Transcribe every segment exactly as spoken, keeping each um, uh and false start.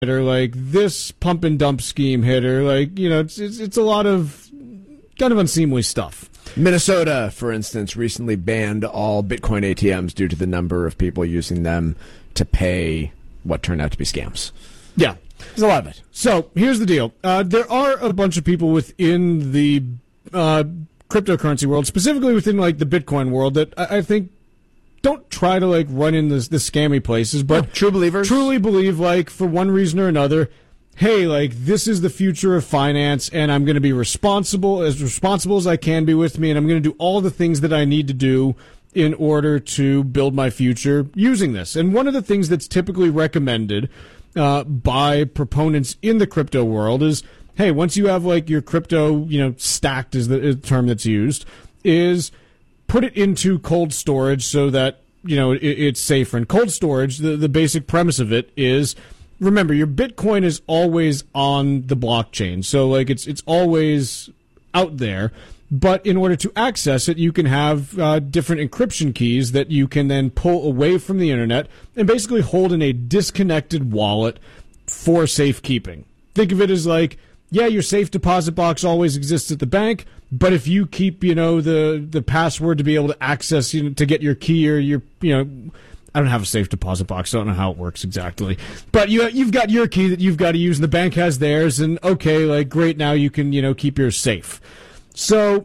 or like this pump and dump scheme hit, or like, you know, it's, it's it's a lot of kind of unseemly stuff. Minnesota, for instance, recently banned all Bitcoin A T Ms due to the number of people using them to pay what turned out to be scams. Yeah, there's a lot of it. So here's the deal: uh, there are a bunch of people within the uh, cryptocurrency world, specifically within like the Bitcoin world, that I, I think don't try to like run in the, the scammy places, but oh, true believers truly believe, like, for one reason or another, hey, like, this is the future of finance, and I'm going to be responsible, as responsible as I can be with me, and I'm going to do all the things that I need to do in order to build my future using this. And one of the things that's typically recommended uh, by proponents in the crypto world is, hey, once you have like your crypto, you know, stacked is the, is the term that's used, is put it into cold storage so that, you know, it, it's safer. And cold storage, the, the basic premise of it is, remember, your Bitcoin is always on the blockchain. So like it's it's always out there. But in order to access it, you can have uh, different encryption keys that you can then pull away from the internet and basically hold in a disconnected wallet for safekeeping. Think of it as like, yeah, your safe deposit box always exists at the bank, but if you keep, you know, the the password to be able to access, you know, to get your key or your, you know, I don't have a safe deposit box, so I don't know how it works exactly. But you, you've got your key that you've got to use, and the bank has theirs, and okay, like, great, now you can, you know, keep yours safe. So,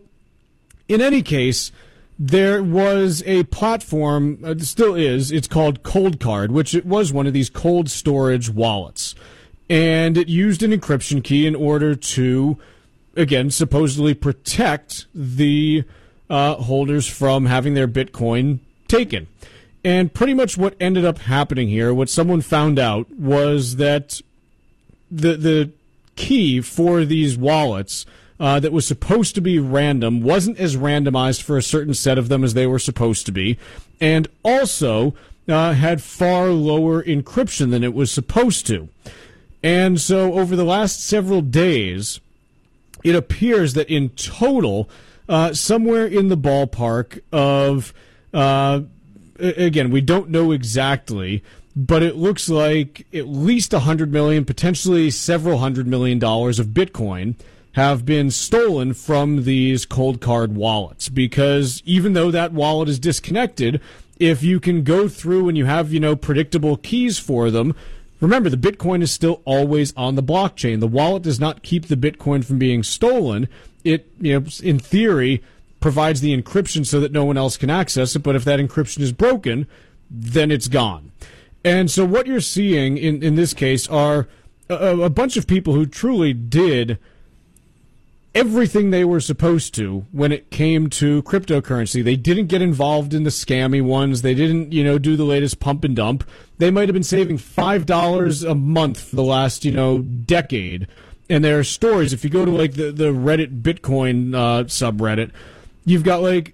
in any case, there was a platform, uh, still is, it's called Coldcard, which it was one of these cold storage wallets. And it used an encryption key in order to, again, supposedly protect the uh, holders from having their Bitcoin taken. And pretty much what ended up happening here, what someone found out, was that the the key for these wallets uh, that was supposed to be random wasn't as randomized for a certain set of them as they were supposed to be, and also uh, had far lower encryption than it was supposed to. And so over the last several days, it appears that in total, uh, somewhere in the ballpark of... Uh, Again, we don't know exactly, but it looks like at least one hundred million dollars, potentially several hundred million dollars of Bitcoin have been stolen from these Coldcard wallets. Because even though that wallet is disconnected, if you can go through and you have, you know, predictable keys for them, remember, the Bitcoin is still always on the blockchain. The wallet does not keep the Bitcoin from being stolen. It, you know, in theory, provides the encryption so that no one else can access it, but if that encryption is broken, then it's gone. And so what you're seeing in, in this case are a, a bunch of people who truly did everything they were supposed to when it came to cryptocurrency. They didn't get involved in the scammy ones. They didn't, you know, do the latest pump and dump. They might have been saving five dollars a month for the last, you know, decade. And there are stories, if you go to like the, the Reddit Bitcoin uh, subreddit, you've got, like,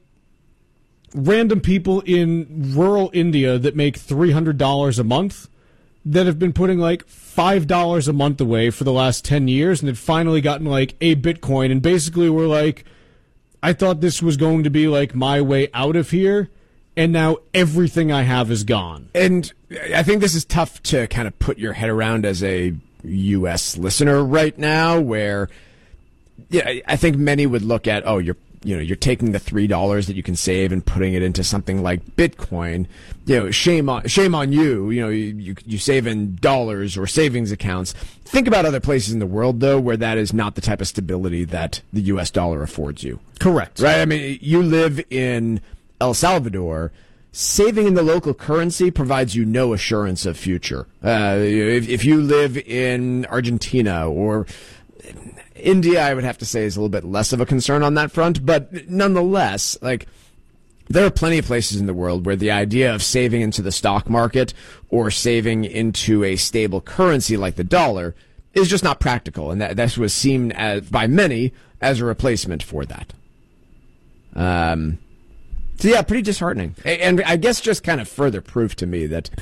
random people in rural India that make three hundred dollars a month that have been putting, like, five dollars a month away for the last ten years and had finally gotten, like, a Bitcoin. And basically were like, I thought this was going to be, like, my way out of here, and now everything I have is gone. And I think this is tough to kind of put your head around as a U S listener right now, where, yeah, I think many would look at, oh, you're You know, you're taking the three dollars that you can save and putting it into something like Bitcoin. You know, shame on shame on you. You know, you, you you save in dollars or savings accounts. Think about other places in the world, though, where that is not the type of stability that the U S dollar affords you. Correct. Right? I mean, you live in El Salvador. Saving in the local currency provides you no assurance of future. Uh, if, if you live in Argentina or India, I would have to say, is a little bit less of a concern on that front, but nonetheless, like, there are plenty of places in the world where the idea of saving into the stock market or saving into a stable currency like the dollar is just not practical, and that, that was seen as, by many as a replacement for that. Um, so yeah, pretty disheartening. And I guess just kind of further proof to me that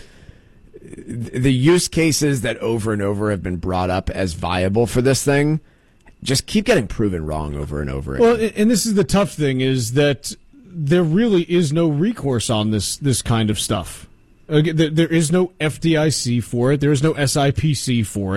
the use cases that over and over have been brought up as viable for this thing just keep getting proven wrong over and over again. Well, and this is the tough thing, is that there really is no recourse on this this kind of stuff. Uh, there is no F D I C for it. There is no S I P C for it.